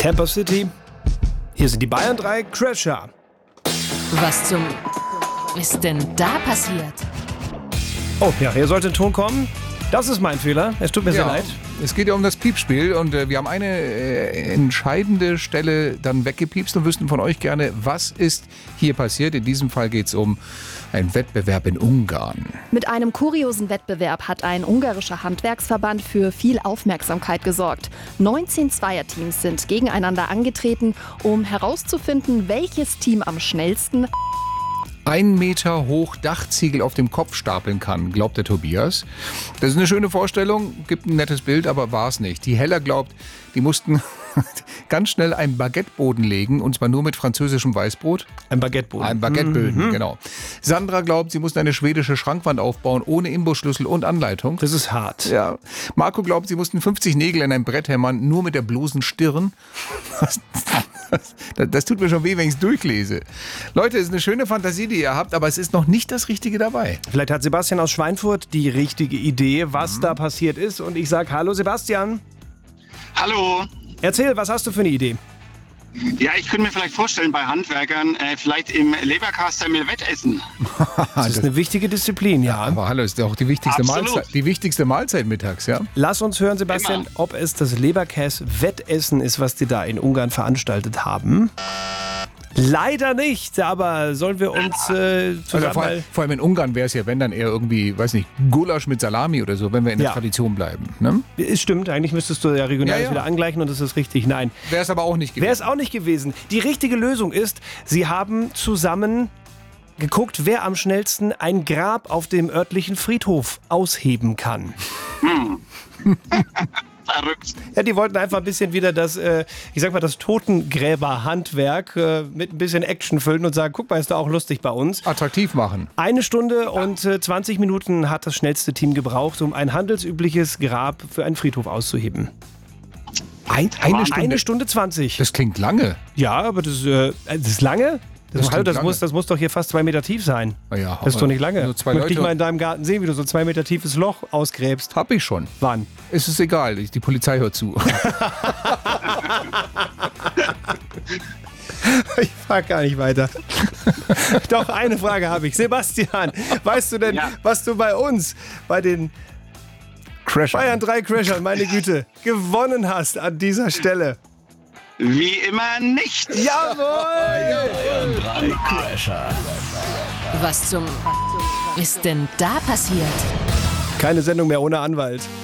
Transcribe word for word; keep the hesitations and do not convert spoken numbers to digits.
Tampa City. Hier sind die Bayern drei Crasher. Was zum ist denn da passiert? Oh ja, hier sollte ein Ton kommen. Das ist mein Fehler. Es tut mir sehr Ja, leid. es geht ja um das Piepspiel und äh, wir haben eine äh, entscheidende Stelle dann weggepiepst und wüssten von euch gerne, was ist hier passiert. In diesem Fall geht es um einen Wettbewerb in Ungarn. Mit einem kuriosen Wettbewerb hat ein ungarischer Handwerksverband für viel Aufmerksamkeit gesorgt. neunzehn Zweierteams sind gegeneinander angetreten, um herauszufinden, welches Team am schnellsten Ein Meter hoch Dachziegel auf dem Kopf stapeln kann, glaubt der Tobias. Das ist eine schöne Vorstellung, gibt ein nettes Bild, aber war es nicht. Die Hella glaubt, die mussten ganz schnell einen Baguetteboden legen, und zwar nur mit französischem Weißbrot. Ein Baguetteboden. Ein Baguetteboden, Mhm. genau. Sandra glaubt, sie mussten eine schwedische Schrankwand aufbauen, ohne Imbusschlüssel und Anleitung. Das ist hart. Ja. Marco glaubt, sie mussten fünfzig Nägel in ein Brett hämmern, nur mit der bloßen Stirn. Das, das, das tut mir schon weh, wenn ich es durchlese. Leute, es ist eine schöne Fantasie, die ihr habt, aber es ist noch nicht das Richtige dabei. Vielleicht hat Sebastian aus Schweinfurt die richtige Idee, was mhm. da passiert ist. Und ich sage Hallo Sebastian. Hallo. Erzähl, was hast du für eine Idee? Ja, ich könnte mir vielleicht vorstellen, bei Handwerkern äh, vielleicht im Leberkaster mit Wettessen. Das ist eine wichtige Disziplin, ja. Aber hallo, ist ja auch die wichtigste, Mahlzeit, die wichtigste Mahlzeit mittags, ja? Lass uns hören, Sebastian, Immer. ob es das Leberkäse-Wettessen ist, was die da in Ungarn veranstaltet haben. Leider nicht, aber sollen wir uns äh, zusammen... Also vor, mal vor allem in Ungarn wäre es ja, wenn dann eher irgendwie, weiß nicht, Gulasch mit Salami oder so, wenn wir in der Ja. Tradition bleiben. Ne? Es stimmt, eigentlich müsstest du ja regional Ja, ja. wieder angleichen und das ist richtig. Nein, Wäre es aber auch nicht wäre gewesen. es auch nicht gewesen. Die richtige Lösung ist, sie haben zusammen geguckt, wer am schnellsten ein Grab auf dem örtlichen Friedhof ausheben kann. Verrückt. Ja, die wollten einfach ein bisschen wieder das, äh, ich sag mal, das Totengräberhandwerk äh, mit ein bisschen Action füllen und sagen, guck mal, ist doch auch lustig bei uns. Attraktiv machen. Eine Stunde und äh, zwanzig Minuten hat das schnellste Team gebraucht, um ein handelsübliches Grab für einen Friedhof auszuheben. Ein, eine Stunde. Eine Stunde zwanzig. Das klingt lange. Ja, aber das, äh, das ist lange. Das, Das hallo, klingt das, lange. muss, das muss doch hier fast zwei Meter tief sein. Na ja, Das ist doch nicht lange. Nur zwei Möchte ich Leute. mal in deinem Garten sehen, wie du so zwei Meter tiefes Loch ausgräbst. Hab ich schon. Wann? Es ist egal, die Polizei hört zu. Ich frage gar nicht weiter. Doch, eine Frage habe ich. Sebastian, weißt du denn, Ja. was du bei uns, bei den Crasher. Bayern drei Crashern, meine Güte, gewonnen hast an dieser Stelle? Wie immer nicht. Jawohl! Drei Crasher. Was zum ist denn da passiert? Keine Sendung mehr ohne Anwalt.